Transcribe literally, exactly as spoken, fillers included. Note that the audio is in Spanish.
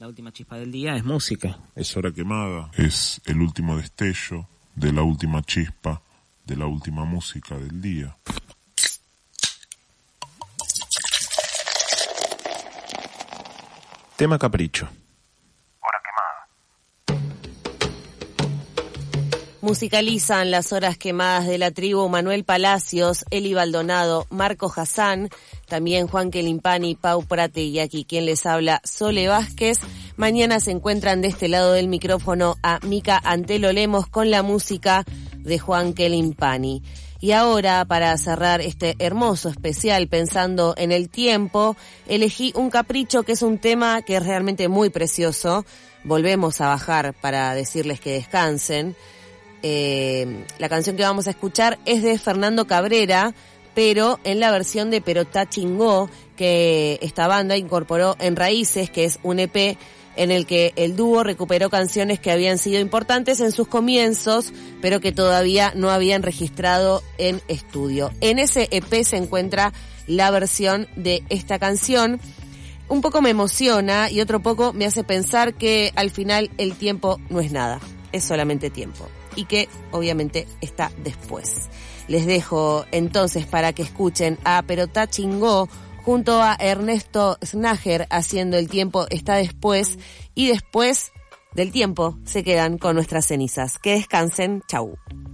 La última chispa del día es música. Es hora quemada. Es el último destello de la última chispa de la última música del día. Tema capricho. Musicalizan las horas quemadas de la tribu Manuel Palacios, Eli Baldonado, Marco Hassan, también Juan Quelimpani, Pau Prate y aquí quien les habla, Sole Vázquez. Mañana se encuentran de este lado del micrófono a Mica Antelo Lemos con la música de Juan Quelimpani. Y ahora, para cerrar este hermoso especial pensando en el tiempo, elegí un capricho que es un tema que es realmente muy precioso. Volvemos a bajar para decirles que descansen. Eh, la canción que vamos a escuchar es de Fernando Cabrera, pero en la versión de Perotá Chingó, que esta banda incorporó en Raíces, que es un E P en el que el dúo recuperó canciones que habían sido importantes en sus comienzos, pero que todavía no habían registrado en estudio. En ese E P se encuentra la versión de esta canción. Un poco me emociona y otro poco me hace pensar que al final el tiempo no es nada, es solamente tiempo. Y que obviamente está después. Les dejo entonces para que escuchen a Perotá Chingó junto a Ernesto Snager haciendo El tiempo está después, y después del tiempo se quedan con nuestras cenizas. Que descansen, chau.